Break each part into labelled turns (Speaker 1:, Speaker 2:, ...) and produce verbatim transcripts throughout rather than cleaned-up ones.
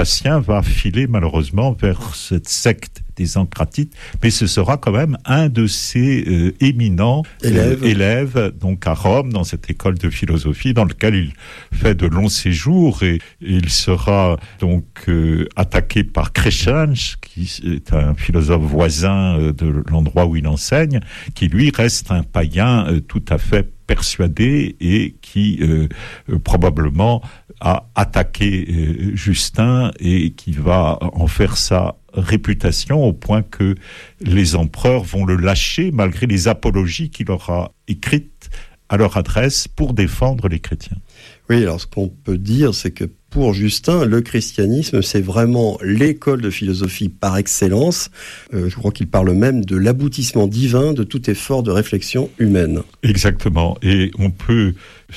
Speaker 1: Vespasien va filer malheureusement vers cette secte des Ancratites, mais ce sera quand même un de ses euh, éminents élèves. Euh, élèves, donc à Rome, dans cette école de philosophie, dans laquelle il fait de longs séjours, et, et il sera donc euh, attaqué par Crescens, qui est un philosophe voisin euh, de l'endroit où il enseigne, qui lui reste un païen euh, tout à fait persuadé et qui euh, euh, probablement a attaqué euh, Justin et qui va en faire sa réputation au point que les empereurs vont le lâcher malgré les apologies qu'il aura écrites à leur adresse pour défendre les chrétiens.
Speaker 2: Oui, alors ce qu'on peut dire, c'est que pour Justin, le christianisme, c'est vraiment l'école de philosophie par excellence. Euh, je crois qu'il parle même de l'aboutissement divin de tout effort de réflexion humaine.
Speaker 1: Exactement. Et on peut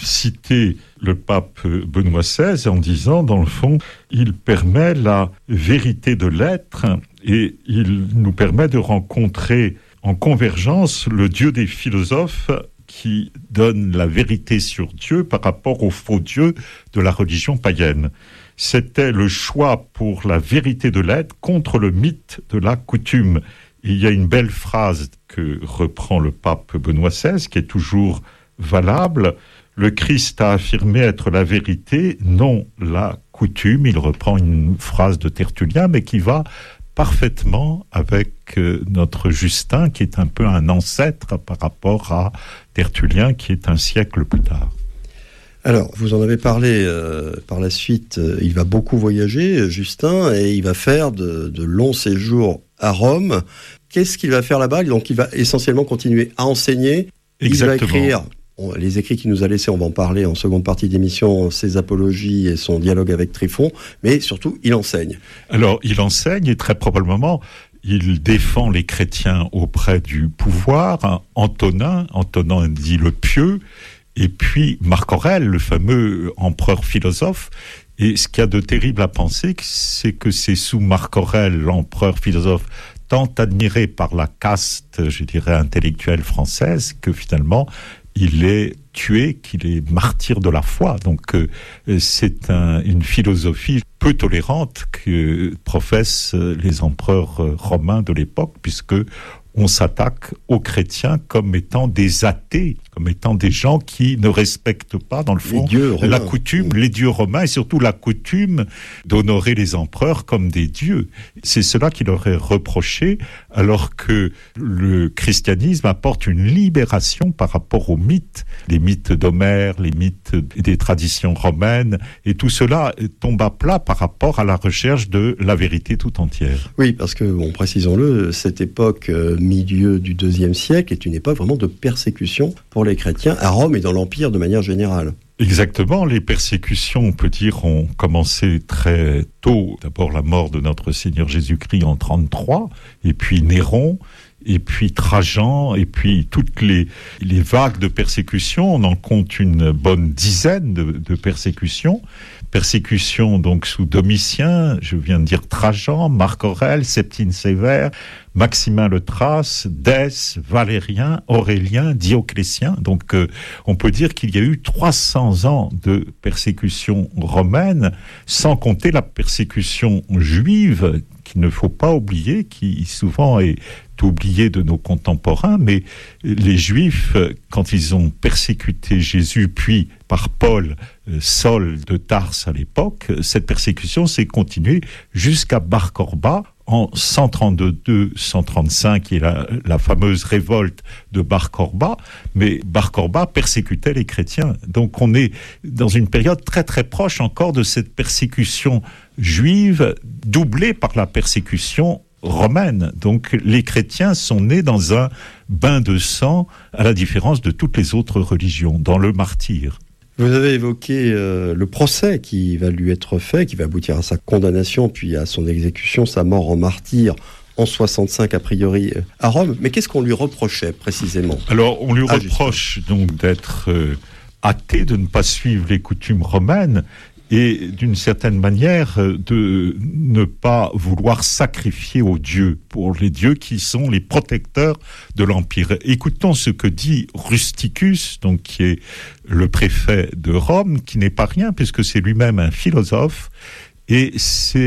Speaker 1: citer le pape Benoît seize en disant, dans le fond, il permet la vérité de l'être et il nous permet de rencontrer en convergence le Dieu des philosophes qui donne la vérité sur Dieu par rapport au faux Dieu de la religion païenne. C'était le choix pour la vérité de l'être contre le mythe de la coutume. Et il y a une belle phrase que reprend le pape Benoît seize, qui est toujours valable. Le Christ a affirmé être la vérité, non la coutume. Il reprend une phrase de Tertullien, mais qui va parfaitement avec euh, notre Justin, qui est un peu un ancêtre par rapport à Tertullien, qui est un siècle plus tard.
Speaker 2: Alors, vous en avez parlé euh, par la suite, euh, il va beaucoup voyager, Justin, et il va faire de, de longs séjours à Rome. Qu'est-ce qu'il va faire là-bas ? Donc, il va essentiellement continuer à enseigner.
Speaker 1: Exactement.
Speaker 2: Il va écrire les écrits qu'il nous a laissés, on va en parler en seconde partie d'émission, ses apologies et son dialogue avec Tryphon, mais surtout, il enseigne.
Speaker 1: Alors, il enseigne et très probablement, il défend les chrétiens auprès du pouvoir. Antonin, Antonin dit le pieux, et puis Marc Aurèle, le fameux empereur philosophe. Et ce qu'il y a de terrible à penser, c'est que c'est sous Marc Aurèle, l'empereur philosophe, tant admiré par la caste, je dirais, intellectuelle française, que finalement, il est tué, qu'il est martyr de la foi. Donc euh, c'est un, une philosophie peu tolérante que professent les empereurs romains de l'époque, puisque on s'attaque aux chrétiens comme étant des athées, comme étant des gens qui ne respectent pas, dans le fond, la coutume, les dieux romains, et surtout la coutume d'honorer les empereurs comme des dieux. C'est cela qu'il leur est reproché, alors que le christianisme apporte une libération par rapport aux mythes, les mythes d'Homère, les mythes des traditions romaines, et tout cela tombe à plat par rapport à la recherche de la vérité tout entière.
Speaker 2: Oui, parce que, bon, précisons-le, cette époque euh, milieu du deuxième siècle est une époque vraiment de persécution pour les chrétiens à Rome et dans l'Empire de manière générale.
Speaker 1: Exactement, les persécutions, on peut dire, ont commencé très tôt. D'abord la mort de notre Seigneur Jésus-Christ en trente-trois, et puis Néron, et puis Trajan, et puis toutes les, les vagues de persécutions. On en compte une bonne dizaine de, de persécutions. Persécutions donc sous Domitien, je viens de dire Trajan, Marc Aurèle, Septime Sévère, Maximin le Thrace, Dèce, Valérien, Aurélien, Dioclétien. Donc euh, on peut dire qu'il y a eu trois cents ans de persécution romaine, sans compter la persécution juive, qu'il ne faut pas oublier, qui souvent est oubliée de nos contemporains, mais les Juifs, quand ils ont persécuté Jésus, puis par Paul, Saul de Tarse à l'époque, cette persécution s'est continuée jusqu'à Bar Korba en cent trente-deux cent trente-cinq, qui est la, la fameuse révolte de Bar Korba, mais Bar Korba persécutait les chrétiens. Donc on est dans une période très très proche encore de cette persécution juive, doublée par la persécution romaine. Donc les chrétiens sont nés dans un bain de sang, à la différence de toutes les autres religions, dans le martyre.
Speaker 2: Vous avez évoqué euh, le procès qui va lui être fait, qui va aboutir à sa condamnation, puis à son exécution, sa mort en martyr en soixante-cinq a priori à Rome. Mais qu'est-ce qu'on lui reprochait précisément ?
Speaker 1: Alors on lui
Speaker 2: ah,
Speaker 1: reproche
Speaker 2: justement.
Speaker 1: donc d'être euh, athée, de ne pas suivre les coutumes romaines, et d'une certaine manière de ne pas vouloir sacrifier aux dieux, pour les dieux qui sont les protecteurs de l'Empire. Écoutons ce que dit Rusticus, donc qui est le préfet de Rome, qui n'est pas rien puisque c'est lui-même un philosophe, et c'est